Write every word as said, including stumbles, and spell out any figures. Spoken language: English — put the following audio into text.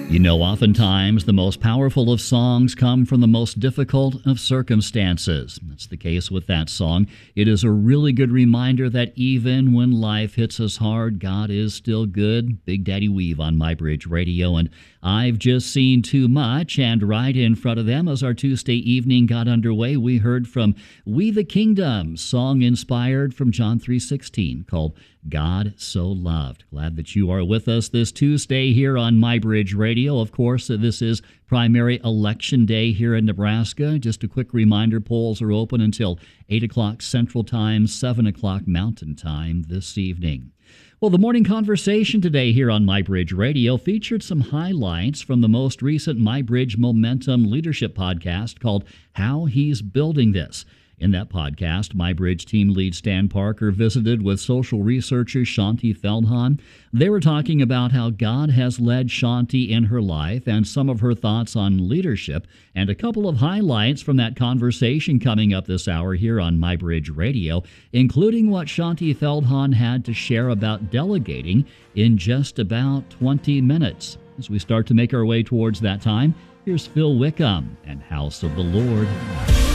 You know, oftentimes the most powerful of songs come from the most difficult of circumstances. That's the case with that song. It is a really good reminder that even when life hits us hard, God is still good. Big Daddy Weave on MyBridge Radio, and I've just seen too much. And right in front of them, as our Tuesday evening got underway, we heard from We the Kingdom, song inspired from John three sixteen, called God So Loved. Glad that you are with us this Tuesday here on MyBridge Radio. Of course, this is primary election day here in Nebraska. Just a quick reminder, polls are open until eight o'clock Central Time, seven o'clock Mountain Time this evening. Well, the morning conversation today here on MyBridge Radio featured some highlights from the most recent MyBridge Momentum Leadership podcast called How He's Building This. In that podcast, MyBridge team lead Stan Parker visited with social researcher Shaunti Feldhahn. They were talking about how God has led Shaunti in her life and some of her thoughts on leadership, and a couple of highlights from that conversation coming up this hour here on MyBridge Radio, including what Shaunti Feldhahn had to share about delegating in just about twenty minutes. As we start to make our way towards that time, here's Phil Wickham and House of the Lord.